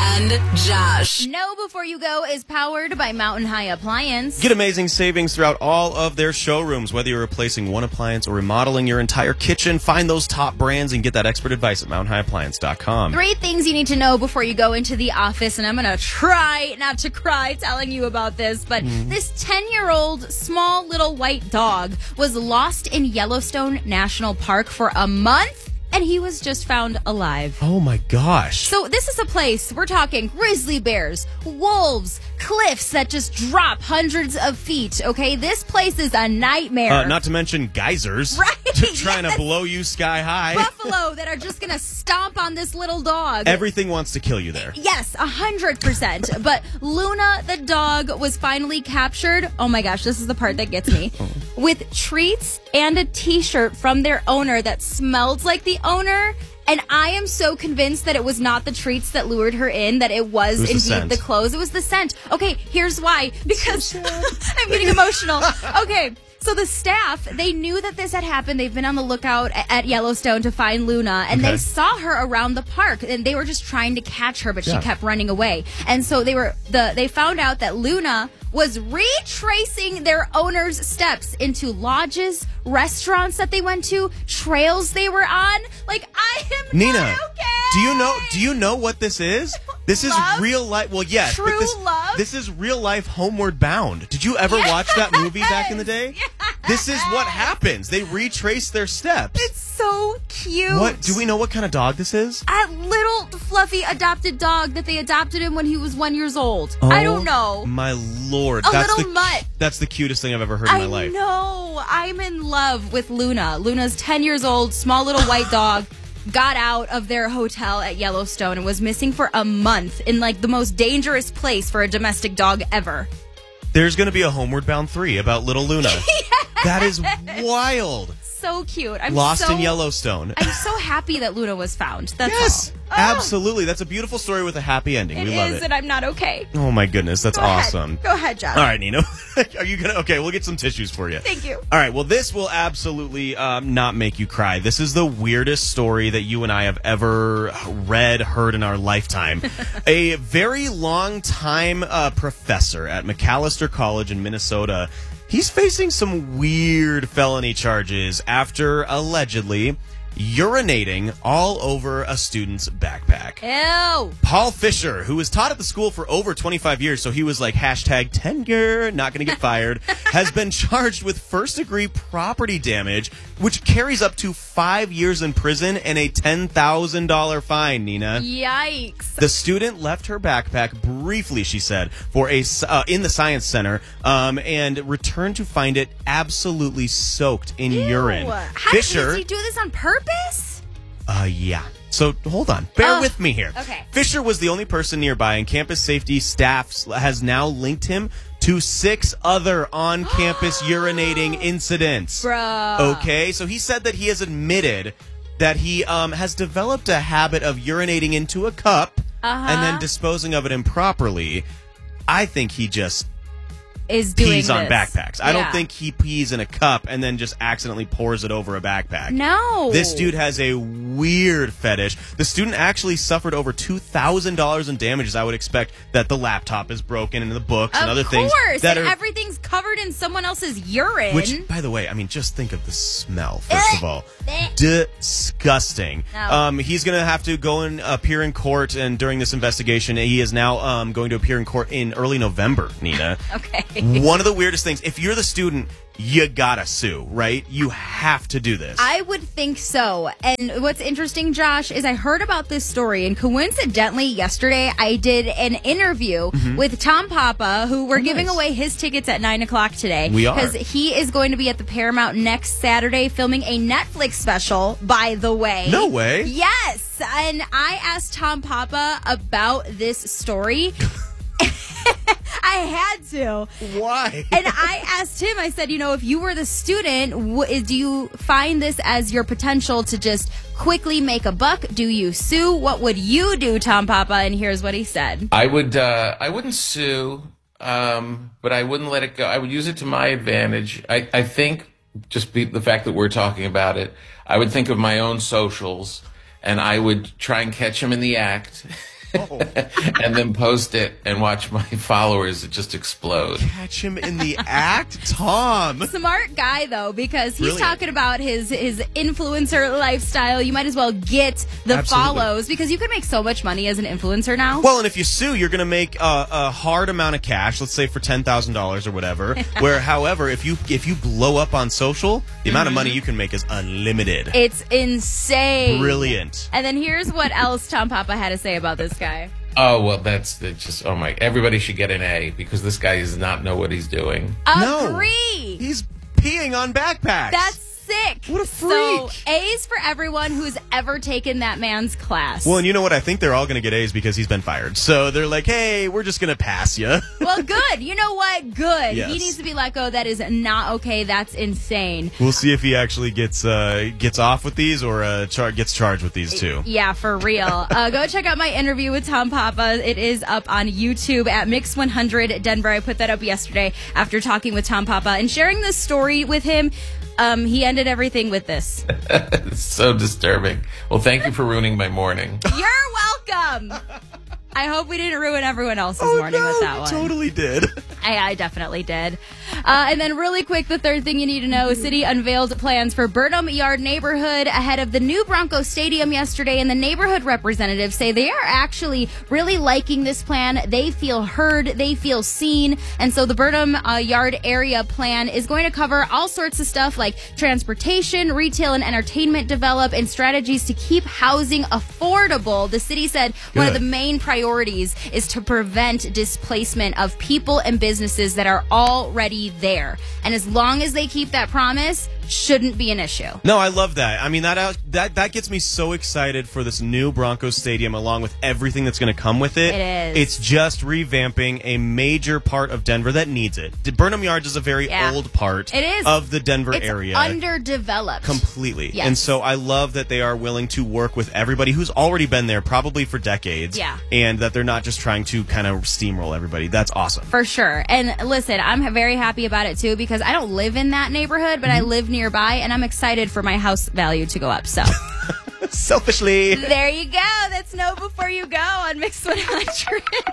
and Josh. Know Before You Go is powered by Mountain High Appliance. Get amazing savings throughout all of their showrooms. Whether you're replacing one appliance or remodeling your entire kitchen, find those top brands and get that expert advice at mountainhighappliance.com. 3 things you need to know before you go into the office, and I'm going to try not to cry telling you about this, but this 10-year-old small little white dog was lost in Yellowstone National Park for a month, and he was just found alive. Oh my gosh. So this is a place, we're talking grizzly bears, wolves, cliffs that just drop hundreds of feet, okay? This place is a nightmare. Not to mention geysers. Right, Trying to blow you sky high. Buffalo that are just going to stomp on this little dog. Everything wants to kill you there. Yes, 100%. But Luna, the dog, was finally captured. Oh my gosh, this is the part that gets me. With treats and a t-shirt from their owner that smelled like the owner. And I am so convinced that it was not the treats that lured her in, that it was indeed the clothes. It was the scent. Okay, here's why. Because I'm getting emotional. Okay. So the staff, they knew that this had happened. They've been on the lookout at Yellowstone to find Luna, and they saw her around the park, and they were just trying to catch her, but she kept running away. And so they found out that Luna was retracing their owner's steps into lodges, restaurants that they went to, trails they were on. Like, I am Nina, not okay. do you know what this is? This is real life. Well, yes. True love? This is real life Homeward Bound. Did you ever watch that movie back in the day? Yes. This is what happens. They retrace their steps. It's so cute. What? Do we know what kind of dog this is? A little fluffy adopted dog that they adopted him when he was 1 year old. I don't know. My Lord. A little mutt. That's the cutest thing I've ever heard in my life. I know. I'm in love with Luna. Luna's 10 years old, small little white dog. Got out of their hotel at Yellowstone and was missing for a month in like the most dangerous place for a domestic dog ever. There's going to be a Homeward Bound 3 about little Luna. Yes. That is wild. So cute. Lost in Yellowstone. I'm so happy that Luna was found. That's yes, all. absolutely. That's a beautiful story with a happy ending. We love it. And I'm not okay. Oh my goodness, that's awesome. Go ahead, Josh. All right, Nino. Are you gonna? Okay, we'll get some tissues for you. Thank you. All right. Well, this will absolutely not make you cry. This is the weirdest story that you and I have ever read, heard in our lifetime. A very long time professor at Macalester College in Minnesota. He's facing some weird felony charges after allegedly urinating all over a student's backpack. Ew. Paul Fisher, who was taught at the school for over 25 years, so he was like hashtag tenure, not going to get fired, has been charged with first-degree property damage, which carries up to 5 years in prison and a $10,000 fine, Nina. Yikes. The student left her backpack briefly, she said, for in the science center, and returned to find it absolutely soaked in urine. Does he do this on purpose? Yeah. So hold on. Bear with me here. Okay. Fisher was the only person nearby, and campus safety staff has now linked him to 6 other on-campus urinating incidents. Bruh. Okay, so he said that he has admitted that he has developed a habit of urinating into a cup and then disposing of it improperly. I think he just is doing pees on this. backpacks. I don't think he pees in a cup and then just accidentally pours it over a backpack. No. This dude has a weird fetish. The student actually suffered over $2,000 in damages. I would expect that the laptop is broken and the books and other things. Of course. That and are, everything's covered in someone else's urine. which, by the way, I mean, just think of the smell, first of all. Disgusting. No. He's going to have to go and appear in court, and during this investigation, he is now going to appear in court in early November, Nina. Okay. One of the weirdest things, if you're the student, you gotta sue, right? You have to do this. I would think so. And what's interesting, Josh, is I heard about this story, and coincidentally, yesterday I did an interview with Tom Papa, who we're giving away his tickets at 9 o'clock today. We are. Because he is going to be at the Paramount next Saturday filming a Netflix special, by the way. No way. Yes. And I asked Tom Papa about this story. I had to. Why? And I asked him, I said, if you were the student, do you find this as your potential to just quickly make a buck? Do you sue? What would you do, Tom Papa? And here's what he said. I wouldn't sue, but I wouldn't let it go. I would use it to my advantage. I think just the fact that we're talking about it, I would think of my own socials, and I would try and catch him in the act. and then post it and watch my followers just explode. Catch him in the act, Tom. Smart guy, though, because he's Brilliant. talking about his influencer lifestyle. You might as well get the Absolutely. follows because you can make so much money as an influencer now. Well, and if you sue, you're going to make a hard amount of cash, let's say for $10,000 or whatever, where, however, if you blow up on social, the amount of money you can make is unlimited. It's insane. Brilliant. And then here's what else Tom Papa had to say about this guy. Oh, well, that's just, oh my, everybody should get an A because this guy does not know what he's doing. Agree. He's peeing on backpacks. That's sick. What a So, freak. A's for everyone who's ever taken that man's class. Well, and you know what? I think they're all going to get A's because he's been fired. So they're like, hey, we're just going to pass you. Well, good. You know what? Good. Yes. He needs to be let go. That is not okay. That's insane. We'll see if he actually gets off with these or gets charged with these too. Yeah, for real. Go check out my interview with Tom Papa. It is up on YouTube at Mix 100 Denver. I put that up yesterday after talking with Tom Papa and sharing this story with him. He ended everything with this. It's so disturbing. Well, thank you for ruining my morning. You're welcome. I hope we didn't ruin everyone else's morning with that you one. totally did. I definitely did. And then really quick, the third thing you need to know, City unveiled plans for Burnham Yard neighborhood ahead of the new Bronco Stadium yesterday, and the neighborhood representatives say they are actually really liking this plan. They feel heard, they feel seen, and so the Burnham Yard area plan is going to cover all sorts of stuff like transportation, retail and entertainment develop, and strategies to keep housing affordable. The city said one of the main priorities is to prevent displacement of people and businesses that are already there. And as long as they keep that promise, shouldn't be an issue. No, I love that. I mean, that gets me so excited for this new Broncos Stadium, along with everything that's going to come with it. It is. It's just revamping a major part of Denver that needs it. Burnham Yards is a very old part It is. of the Denver It's area. underdeveloped. Completely. Yes. And so I love that they are willing to work with everybody who's already been there probably for decades. Yeah. And that they're not just trying to kind of steamroll everybody. That's awesome. For sure. And listen, I'm very happy about it too because I don't live in that neighborhood, but I live nearby and I'm excited for my house value to go up. So Selfishly. there you go. That's Know Before You Go on Mix 100.